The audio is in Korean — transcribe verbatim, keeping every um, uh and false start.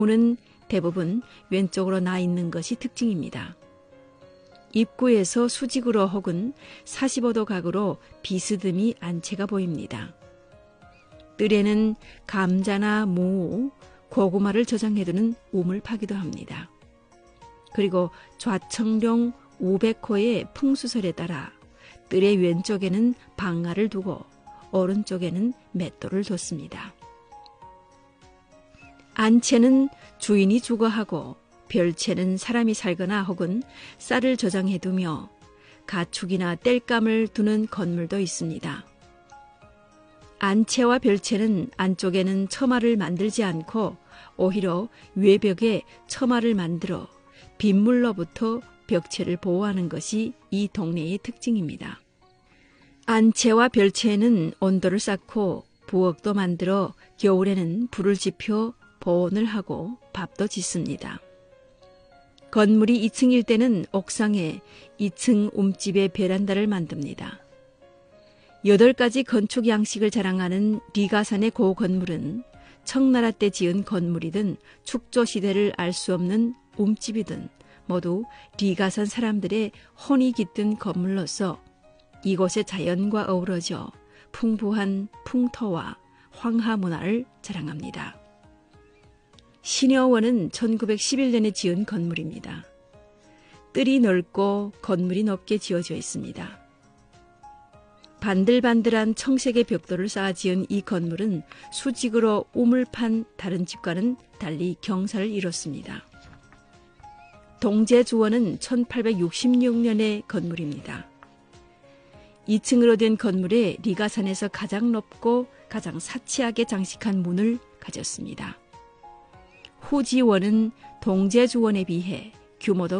문은 대부분 왼쪽으로 나 있는 것이 특징입니다. 입구에서 수직으로 혹은 사십오 도 각으로 비스듬히 안채가 보입니다. 뜰에는 감자나 무, 고구마를 저장해두는 우물파기도 합니다. 그리고 좌청룡 오백 호의 풍수설에 따라 뜰의 왼쪽에는 방아를 두고 오른쪽에는 맷돌을 뒀습니다. 안채는 주인이 주거하고 별채는 사람이 살거나 혹은 쌀을 저장해두며 가축이나 땔감을 두는 건물도 있습니다. 안채와 별채는 안쪽에는 처마를 만들지 않고 오히려 외벽에 처마를 만들어 빗물로부터 벽체를 보호하는 것이 이 동네의 특징입니다. 안채와 별채에는 온도를 쌓고 부엌도 만들어 겨울에는 불을 지펴 보온을 하고 밥도 짓습니다. 건물이 이 층일 때는 옥상에 이 층 움집에 베란다를 만듭니다. 여덟 가지 건축 양식을 자랑하는 리가산의 고 건물은 청나라 때 지은 건물이든 축조 시대를 알 수 없는 움집이든 모두 리가산 사람들의 혼이 깃든 건물로서 이곳의 자연과 어우러져 풍부한 풍토와 황하 문화를 자랑합니다. 신여원은 천구백십일 년에 지은 건물입니다. 뜰이 넓고 건물이 높게 지어져 있습니다. 반들반들한 청색의 벽돌을 쌓아 지은 이 건물은 수직으로 우물 판 다른 집과는 달리 경사를 이뤘습니다. 동제주원은 천팔백육십육 년의 건물입니다. 이 층으로 된 건물에 리가산에서 가장 높고 가장 사치하게 장식한 문을 가졌습니다. 후지원은 동제주원에 비해 규모도